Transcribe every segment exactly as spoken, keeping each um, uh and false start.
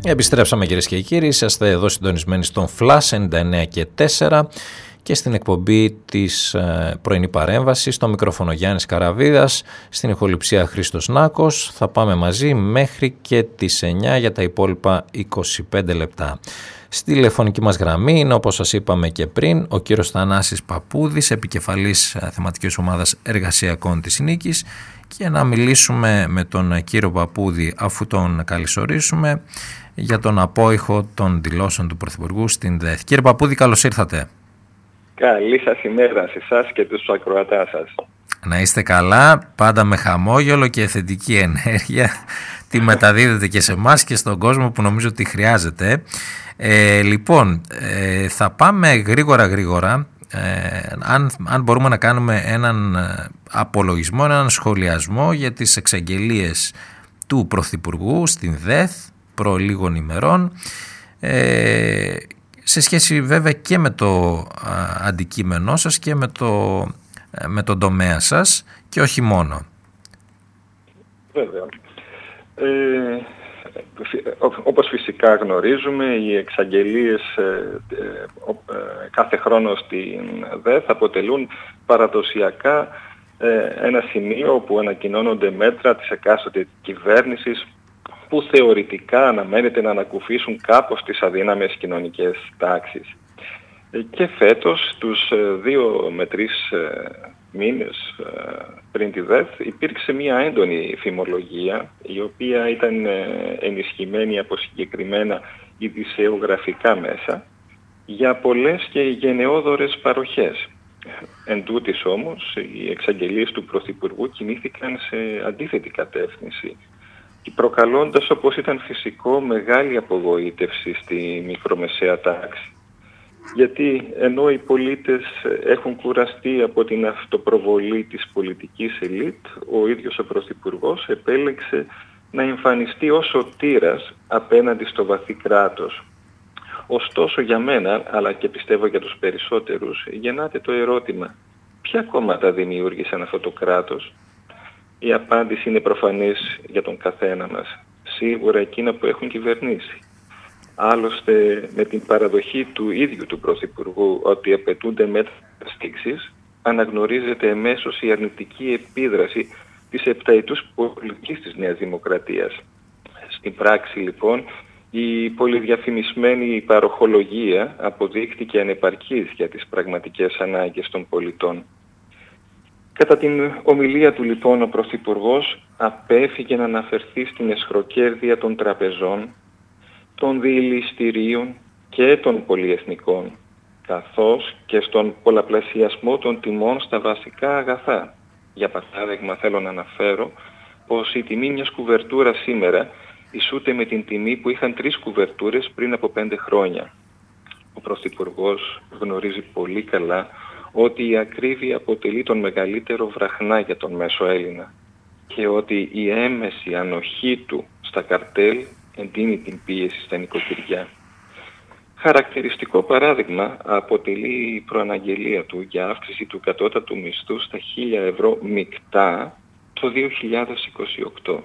Επιστρέψαμε κυρίες και κύριοι, είσαστε εδώ συντονισμένοι στον Flash ενενήντα εννέα και τέσσερα και στην εκπομπή της ε, πρωινή παρέμβαση, στο μικρόφωνο Γιάννης Καραβίδας, στην ηχοληψία Χρήστος Νάκος. Θα πάμε μαζί μέχρι και τις εννιά για τα υπόλοιπα είκοσι πέντε λεπτά. Στη τηλεφωνική μας γραμμή είναι, όπως σας είπαμε και πριν, ο κύριος Θανάσης Παπούδης, επικεφαλής θεματικής ομάδας εργασιακών της Νίκης, και να μιλήσουμε με τον κύριο Παπούδη, αφού τον καλησορίσουμε, για τον απόϊχο των δηλώσεων του Πρωθυπουργού στην ΔΕΘ. Κύριε Παπούδη, καλώς ήρθατε. Καλή σας ημέρα σε εσάς και τους ακροατάς σας. Να είστε καλά, πάντα με χαμόγελο και θετική ενέργεια. Τη μεταδίδετε και σε εμάς και στον κόσμο που νομίζω ότι χρειάζεται. Ε, λοιπόν, ε, θα πάμε γρήγορα γρήγορα. Ε, αν, αν μπορούμε να κάνουμε έναν απολογισμό, έναν σχολιασμό για τις εξαγγελίες του Πρωθυπουργού στην ΔΕΘ προ λίγων ημερών, ε, σε σχέση βέβαια και με το α, αντικείμενό σας και με, το, με τον τομέα σας, και όχι μόνο. Βέβαια. Ε, όπως φυσικά γνωρίζουμε, οι εξαγγελίες ε, ε, κάθε χρόνο στην ΔΕΘ αποτελούν παραδοσιακά ε, ένα σημείο όπου ανακοινώνονται μέτρα της εκάστοτε κυβέρνησης που θεωρητικά αναμένεται να ανακουφίσουν κάπως τις αδύναμες κοινωνικές τάξεις. Και φέτος, τους δύο με τρεις μήνες πριν τη ΔΕΘ, υπήρξε μια έντονη φημολογία, η οποία ήταν ενισχυμένη από συγκεκριμένα ειδησεογραφικά μέσα, για πολλές και γενναιόδωρες παροχές. Εν τούτης όμως, οι εξαγγελίες του Πρωθυπουργού κινήθηκαν σε αντίθετη κατεύθυνση, προκαλώντας, όπως ήταν φυσικό, μεγάλη απογοήτευση στη μικρομεσαία τάξη. Γιατί ενώ οι πολίτες έχουν κουραστεί από την αυτοπροβολή της πολιτικής ελίτ, ο ίδιος ο Πρωθυπουργός επέλεξε να εμφανιστεί ως σωτήρας απέναντι στο βαθύ κράτος. Ωστόσο για μένα, αλλά και πιστεύω για τους περισσότερους, γεννάται το ερώτημα: ποια κόμματα δημιούργησαν αυτό το κράτος? Η απάντηση είναι προφανής για τον καθένα μας. Σίγουρα εκείνα που έχουν κυβερνήσει. Άλλωστε, με την παραδοχή του ίδιου του Πρωθυπουργού ότι απαιτούνται μέτρα στήξης, αναγνωρίζεται εμέσως η αρνητική επίδραση της επταετούς πολιτικής της Νέας Δημοκρατίας. Στην πράξη, λοιπόν, η πολυδιαφημισμένη παροχολογία αποδείχτηκε ανεπαρκής για τις πραγματικές ανάγκες των πολιτών. Κατά την ομιλία του, λοιπόν, ο Πρωθυπουργός απέφυγε να αναφερθεί στην εσχροκέρδεια των τραπεζών, των διηληστηρίων και των πολυεθνικών, καθώς και στον πολλαπλασιασμό των τιμών στα βασικά αγαθά. Για παράδειγμα, θέλω να αναφέρω πως η τιμή μιας κουβερτούρας σήμερα ισούται με την τιμή που είχαν τρεις κουβερτούρες πριν από πέντε χρόνια. Ο Πρωθυπουργός γνωρίζει πολύ καλά ότι η ακρίβεια αποτελεί τον μεγαλύτερο βραχνά για τον μέσο Έλληνα και ότι η έμεση ανοχή του στα καρτέλ εντείνει την πίεση στα νοικοκυριά. Χαρακτηριστικό παράδειγμα αποτελεί η προαναγγελία του για αύξηση του κατώτατου μισθού στα χίλια ευρώ μεικτά το δύο χιλιάδες είκοσι οκτώ,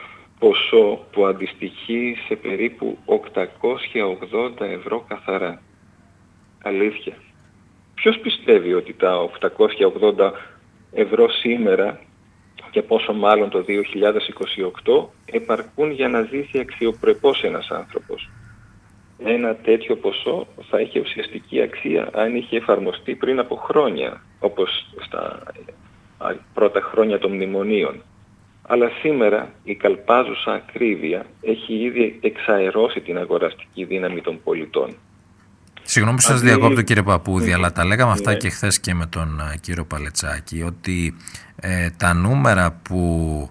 ποσό που αντιστοιχεί σε περίπου οκτακόσια ογδόντα ευρώ καθαρά. Αλήθεια. Ποιος πιστεύει ότι τα οκτακόσια ογδόντα ευρώ σήμερα, και πόσο μάλλον το δύο χιλιάδες είκοσι οκτώ, επαρκούν για να ζήσει αξιοπρεπώς ένας άνθρωπος? Ένα τέτοιο ποσό θα είχε ουσιαστική αξία αν είχε εφαρμοστεί πριν από χρόνια, όπως στα πρώτα χρόνια των μνημονίων. Αλλά σήμερα η καλπάζουσα ακρίβεια έχει ήδη εξαερώσει την αγοραστική δύναμη των πολιτών. Συγγνώμη που σας διακόπτω, κύριε Παπούδη, αλλά τα λέγαμε αυτά και χθες και με τον uh, κύριο Παλετσάκη, ότι ε, τα νούμερα που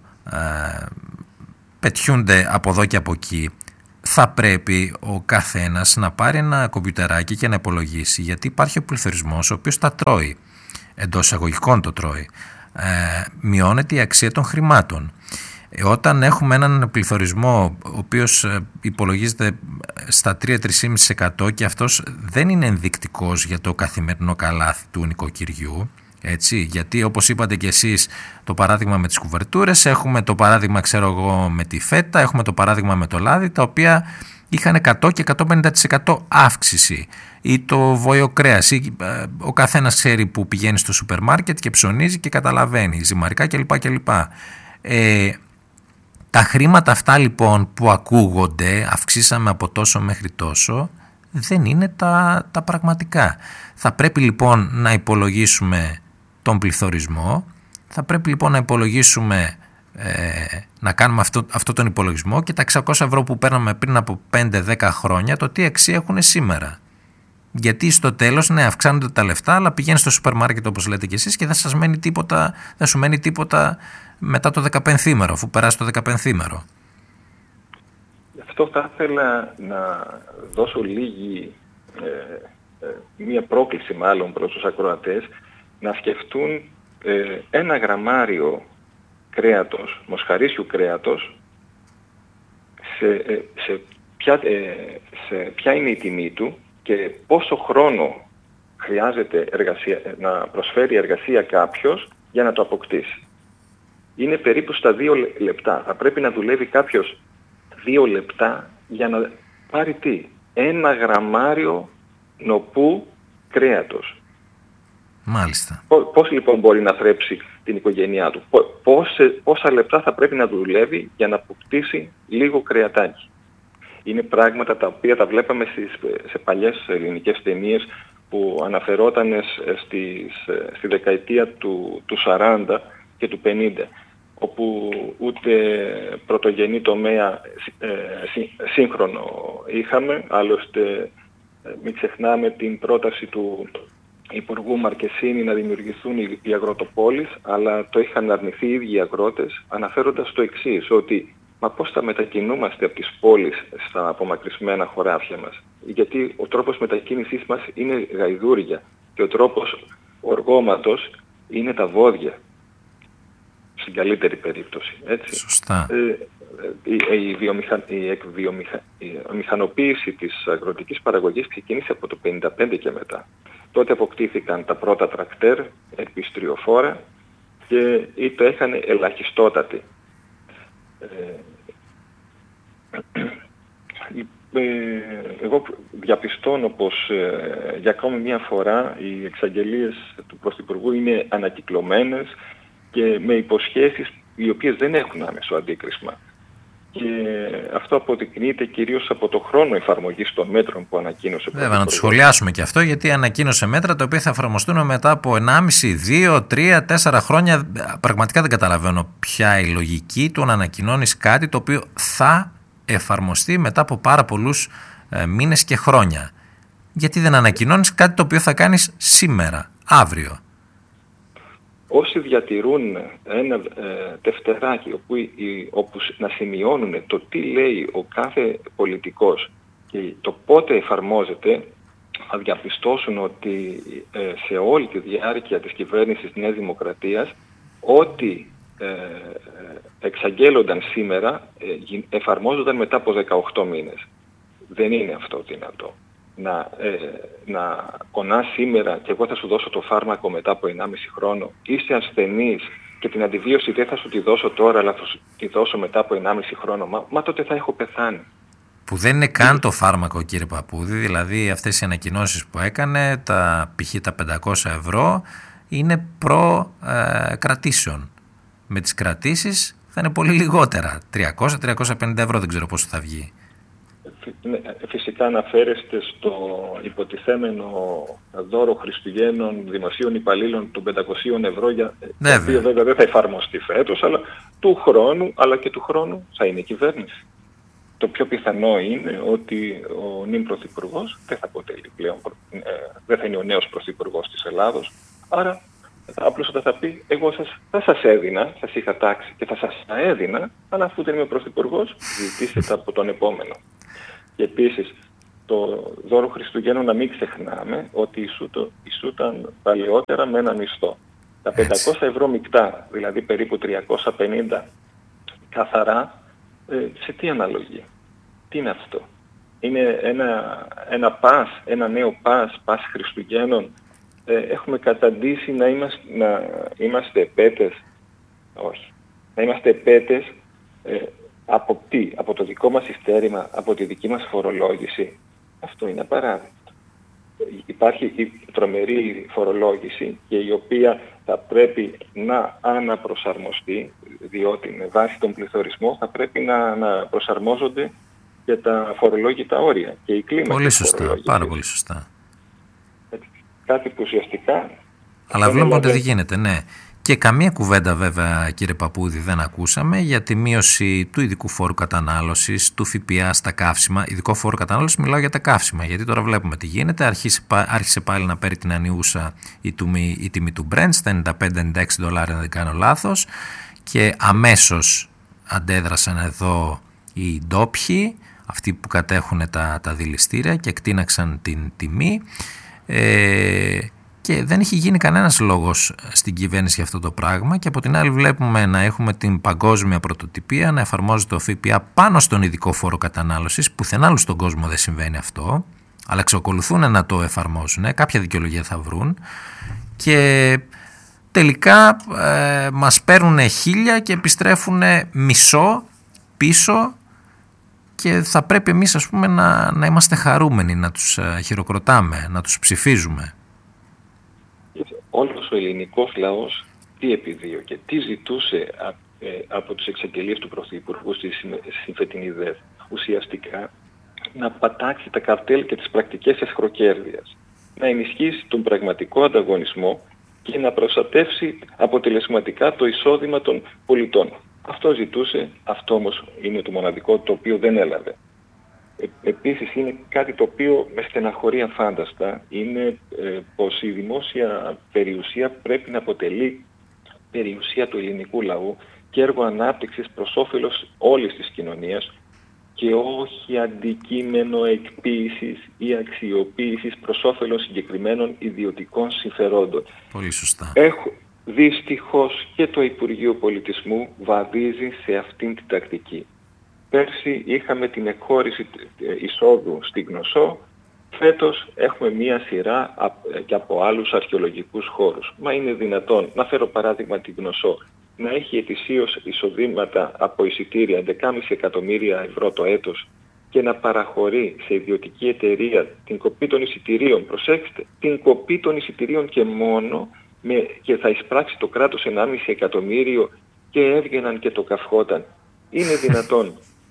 ε, πετιούνται από εδώ και από εκεί, θα πρέπει ο καθένας να πάρει ένα κομπιουτεράκι και να υπολογίσει, γιατί υπάρχει ο πληθωρισμός ο οποίος τα τρώει, εντός εισαγωγικών το τρώει. Ε, μειώνεται η αξία των χρημάτων. Όταν έχουμε έναν πληθωρισμό ο οποίος υπολογίζεται στα τρία με τρία κόμμα πέντε τοις εκατό και αυτός δεν είναι ενδεικτικός για το καθημερινό καλάθι του νοικοκυριού, έτσι, γιατί όπως είπατε και εσείς το παράδειγμα με τις κουβερτούρες, έχουμε το παράδειγμα ξέρω εγώ με τη φέτα, έχουμε το παράδειγμα με το λάδι, τα οποία είχαν εκατό και εκατόν πενήντα τοις εκατό αύξηση. Ή το βόλιο κρέας, ή, ε, ο καθένας ξέρει που πηγαίνει στο σούπερ μάρκετ και ψωνίζει και καταλαβαίνει, ζυμαρικά κλπ. κλπ. Ε, τα χρήματα αυτά λοιπόν που ακούγονται, αυξήσαμε από τόσο μέχρι τόσο, δεν είναι τα, τα πραγματικά. Θα πρέπει λοιπόν να υπολογίσουμε τον πληθωρισμό, θα πρέπει λοιπόν να υπολογίσουμε, ε, να κάνουμε αυτό, αυτό τον υπολογισμό και τα εξακόσια ευρώ που παίρναμε πριν από πέντε δέκα χρόνια, το τι αξία έχουν σήμερα. Γιατί στο τέλος, ναι, αυξάνονται τα λεφτά, αλλά πηγαίνει στο σούπερ μάρκετ όπως λέτε και εσείς και δεν σας μένει τίποτα, δεν σου μένει τίποτα μετά το δεκαπενθήμερο, αφού περάσει το δεκαπενθήμερο. Αυτό θα ήθελα να δώσω λίγη, ε, ε, μία πρόκληση μάλλον προς τους ακροατές, να σκεφτούν ε, ένα γραμμάριο κρέατος, μοσχαρίσιου κρέατος, σε, ε, σε, ποια, ε, σε ποια είναι η τιμή του και πόσο χρόνο χρειάζεται εργασία, να προσφέρει εργασία κάποιος για να το αποκτήσει. Είναι περίπου στα δύο λεπτά. Θα πρέπει να δουλεύει κάποιος δύο λεπτά για να πάρει τι? Ένα γραμμάριο νοπού κρέατος. Μάλιστα. Πώς λοιπόν μπορεί να θρέψει την οικογένειά του? Πόσε, πόσα λεπτά θα πρέπει να δουλεύει για να αποκτήσει λίγο κρεατάκι? Είναι πράγματα τα οποία τα βλέπαμε στις, σε παλιές ελληνικές ταινίες που αναφερόταν στις, στη δεκαετία του, του σαράντα και του πενήντα, όπου ούτε πρωτογενή τομέα ε, σύγχρονο είχαμε. Άλλωστε μην ξεχνάμε την πρόταση του Υπουργού Μαρκεσίνη να δημιουργηθούν οι αγροτοπόλεις, αλλά το είχαν αρνηθεί οι ίδιοι οι αγρότες, αναφέροντας το εξής, ότι μα πώς θα μετακινούμαστε από τις πόλεις στα απομακρυσμένα χωράφια μας? Γιατί ο τρόπος μετακίνησής μας είναι γαϊδούρια και ο τρόπος οργώματος είναι τα βόδια, στην καλύτερη περίπτωση. Έτσι. Σωστά. Ε, η, η, βιομηχα... η, εκβιομηχα... η μηχανοποίηση της αγροτικής παραγωγής ξεκίνησε από το πενήντα πέντε και μετά. Τότε αποκτήθηκαν τα πρώτα τρακτέρ, επιστριοφόρα και ή το είχαν ελαχιστότατη. Ε, εγώ διαπιστώνω πως ε, για ακόμη μία φορά οι εξαγγελίες του Πρωθυπουργού είναι ανακυκλωμένες και με υποσχέσεις οι οποίες δεν έχουν άμεσο αντίκρισμα. Και αυτό αποδεικνύεται κυρίως από το χρόνο εφαρμογής των μέτρων που ανακοίνωσε. Βέβαια, να το σχολιάσουμε και αυτό, γιατί ανακοίνωσε μέτρα τα οποία θα εφαρμοστούν μετά από ενάμιση, δύο, τρία, τέσσερα χρόνια. Πραγματικά δεν καταλαβαίνω ποια η λογική του να ανακοινώνεις κάτι το οποίο θα εφαρμοστεί μετά από πάρα πολλούς ε, μήνες και χρόνια. Γιατί δεν ανακοινώνεις κάτι το οποίο θα κάνεις σήμερα, αύριο? Όσοι διατηρούν ένα ε, τευτεράκι όπου, η, όπου να σημειώνουν το τι λέει ο κάθε πολιτικός και το πότε εφαρμόζεται, θα διαπιστώσουν ότι ε, σε όλη τη διάρκεια της κυβέρνησης Νέας Δημοκρατίας ό,τι ε, εξαγγέλλονταν σήμερα ε, εφαρμόζονταν μετά από δεκαοκτώ μήνες. Δεν είναι αυτό δυνατό. Να, ε, να πονάς σήμερα και εγώ θα σου δώσω το φάρμακο μετά από ενάμιση χρόνο. Είσαι ασθενής και την αντιβίωση δεν θα σου τη δώσω τώρα, αλλά θα σου τη δώσω μετά από ενάμιση χρόνο. Μα, μα τότε θα έχω πεθάνει. Που δεν είναι καν το φάρμακο, κύριε Παππούδη. Δηλαδή αυτές οι ανακοινώσεις που έκανε, τα π.χ. τα πεντακόσια ευρώ, είναι προ ε, κρατήσεων. Με τις κρατήσεις θα είναι πολύ λιγότερα. τριακόσια με τριακόσια πενήντα ευρώ, δεν ξέρω πόσο θα βγει. Φυσικά αναφέρεστε στο υποτιθέμενο δώρο Χριστουγέννων δημοσίων υπαλλήλων των πεντακόσια ευρώ, για το οποίο βέβαια δεν θα εφαρμοστεί φέτος, αλλά του χρόνου, αλλά και του χρόνου θα είναι η κυβέρνηση. Το πιο πιθανό είναι ότι ο νυν πρωθυπουργός δεν θα αποτελεί πλέον, ε, δεν θα είναι ο νέος πρωθυπουργός της Ελλάδος, άρα απλώς θα πει, εγώ σας, θα σας έδινα, σας είχα τάξει και θα σας τα έδινα, αλλά αφού δεν είμαι πρωθυπουργός, ζητήσετε από τον επόμενο. Και επίσης, το δώρο Χριστουγέννων να μην ξεχνάμε ότι ισούταν παλαιότερα με ένα μισθό. Τα πεντακόσια ευρώ μεικτά, δηλαδή περίπου τριακόσια πενήντα καθαρά, σε τι αναλογεί? Τι είναι αυτό? Είναι ένα, ένα πας, ένα νέο πας, πας Χριστουγέννων. Ε, έχουμε καταντήσει να είμαστε, να είμαστε επέτες. Όχι. Να είμαστε επέτες ε, Από τι, από το δικό μας ειστέρημα, από τη δική μας φορολόγηση? Αυτό είναι απαράδεκτο. Υπάρχει η τρομερή φορολόγηση και η οποία θα πρέπει να αναπροσαρμοστεί, διότι με βάση τον πληθωρισμό θα πρέπει να, να προσαρμόζονται και τα φορολόγητα όρια και η κλίμακα. Πολύ σωστά, πάρα πολύ σωστά. Κάτι που ουσιαστικά... Αλλά βλέπουμε ότι δεν γίνεται, ναι. Και καμία κουβέντα βέβαια, κύριε Παπούδη, δεν ακούσαμε για τη μείωση του ειδικού φόρου κατανάλωσης, του ΦΠΑ στα καύσιμα. Ειδικό φόρο κατανάλωσης, μιλάω για τα καύσιμα, γιατί τώρα βλέπουμε τι γίνεται. Άρχισε, άρχισε πάλι να παίρνει την ανιούσα η, τιμή, η τιμή του Brent στα ενενήντα πέντε ενενήντα έξι δολάρια, αν δεν κάνω λάθος, και αμέσως αντέδρασαν εδώ οι ντόπιοι, αυτοί που κατέχουν τα, τα δηληστήρια, και εκτείναξαν την τιμή. Ε, Και δεν έχει γίνει κανένας λόγος στην κυβέρνηση για αυτό το πράγμα, και από την άλλη βλέπουμε να έχουμε την παγκόσμια πρωτοτυπία να εφαρμόζεται το ΦΠΑ πάνω στον ειδικό φόρο κατανάλωσης. Πουθενά άλλου στον κόσμο δεν συμβαίνει αυτό, αλλά εξακολουθούν να το εφαρμόζουν, κάποια δικαιολογία θα βρουν, και τελικά ε, μας παίρνουν χίλια και επιστρέφουν μισό πίσω, και θα πρέπει εμείς, ας πούμε, να, να είμαστε χαρούμενοι, να τους χειροκροτάμε, να τους ψηφίζουμε. Όλος ο ελληνικός λαός τι επιδίωκε, τι ζητούσε από τις εξαγγελίες του Πρωθυπουργού στη συμφετινή ΔΕΘ? Ουσιαστικά να πατάξει τα καρτέλ και τις πρακτικές εσχροκέρδειας, να ενισχύσει τον πραγματικό ανταγωνισμό και να προστατεύσει αποτελεσματικά το εισόδημα των πολιτών. Αυτό ζητούσε, αυτό όμως είναι το μοναδικό το οποίο δεν έλαβε. Ε, επίσης είναι κάτι το οποίο με στεναχωρεί αφάνταστα, είναι ε, πως η δημόσια περιουσία πρέπει να αποτελεί περιουσία του ελληνικού λαού και έργο ανάπτυξης προς όφελος όλης της κοινωνίας και όχι αντικείμενο εκποίησης ή αξιοποίησης προς όφελος συγκεκριμένων ιδιωτικών συμφερόντων. Πολύ σωστά. Έχω, δυστυχώς και το Υπουργείο Πολιτισμού βαδίζει σε αυτήν την τακτική. Πέρσι είχαμε την εκχώρηση εισόδου στη Γνωσό, φέτος έχουμε μία σειρά και από άλλους αρχαιολογικούς χώρους. Μα είναι δυνατόν, να φέρω παράδειγμα την Γνωσό, να έχει ετησίως εισοδήματα από εισιτήρια έντεκα κόμμα πέντε εκατομμύρια ευρώ το έτος και να παραχωρεί σε ιδιωτική εταιρεία την κοπή των εισιτηρίων, προσέξτε, την κοπή των εισιτηρίων και μόνο, με, και θα εισπράξει το κράτος ενάμιση εκατομμύριο και έβγαιναν και το καυχόταν. Είναι δυνατόν.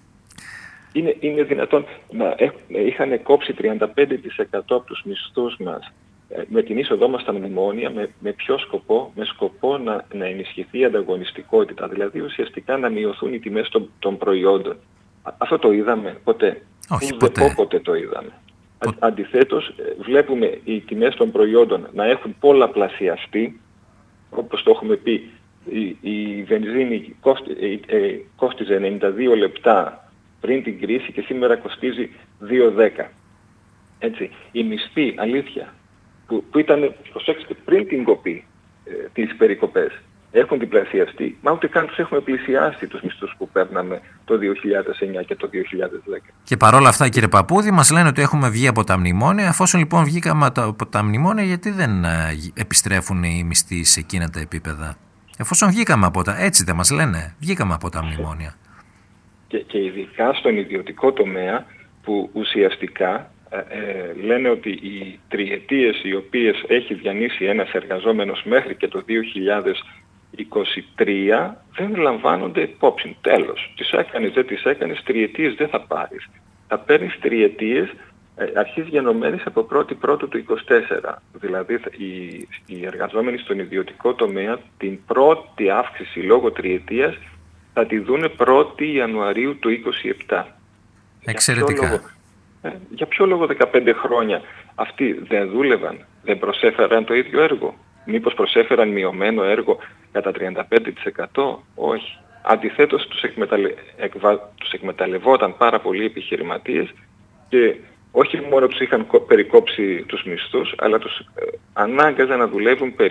Είναι, είναι δυνατόν να είχαν κόψει τριάντα πέντε τοις εκατό από τους μισθούς μας ε, με την είσοδό μας στα μνημόνια, με, με ποιο σκοπό? Με σκοπό να, να ενισχυθεί η ανταγωνιστικότητα, δηλαδή ουσιαστικά να μειωθούν οι τιμές των, των προϊόντων. Α, αυτό το είδαμε ποτέ? Όχι, δεν ποτέ. Πότε το είδαμε. Α, αντιθέτως βλέπουμε οι τιμές των προϊόντων να έχουν πολλαπλασιαστεί, όπως το έχουμε πει. Η, η βενζίνη κόστι, ε, ε, κόστιζε ενενήντα δύο λεπτά πριν την κρίση και σήμερα κοστίζει δύο δέκα. Έτσι, οι μισθοί, αλήθεια, που, που ήταν, προσέξτε, πριν την κοπή, ε, τις περικοπές, έχουν διπλασιαστεί, μα ούτε καν τους έχουμε πλησιάσει τους μισθούς που παίρναμε το δύο χιλιάδες εννιά και το δύο χιλιάδες δέκα. Και παρόλα αυτά, κύριε Παπούδη, μας λένε ότι έχουμε βγει από τα μνημόνια. Εφόσον λοιπόν βγήκαμε από τα μνημόνια, γιατί δεν επιστρέφουν οι μισθοί σε εκείνα τα επίπεδα? Εφόσον βγήκαμε από τα... Έτσι δεν μας λένε? Βγήκαμε από τα μνημόνια. Και, και ειδικά στον ιδιωτικό τομέα, που ουσιαστικά ε, ε, λένε ότι οι τριετίες οι οποίες έχει διανύσει ένας εργαζόμενος μέχρι και το δύο χιλιάδες είκοσι τρία δεν λαμβάνονται υπόψη. Τέλος. Τις έκανες, δεν τις έκανες, τριετίες δεν θα πάρεις. Θα παίρνεις τριετίες ε, αρχής γενομένης από πρώτη πρώτου του είκοσι τέσσερα. Δηλαδή οι, οι εργαζόμενοι στον ιδιωτικό τομέα την πρώτη αύξηση λόγω τριετίας θα τη δούνε πρώτη Ιανουαρίου του είκοσι επτά. Εξαιρετικά. Για ποιο, λόγο, ε, για ποιο λόγο δεκαπέντε χρόνια αυτοί δεν δούλευαν, δεν προσέφεραν το ίδιο έργο? Μήπως προσέφεραν μειωμένο έργο κατά τριάντα πέντε τοις εκατό? Όχι. Αντιθέτως τους, εκμεταλλε... εκβα... τους εκμεταλλευόταν πάρα πολλοί επιχειρηματίες και όχι μόνο τους είχαν περικόψει τους μισθούς, αλλά τους ε, ανάγκαζαν να δουλεύουν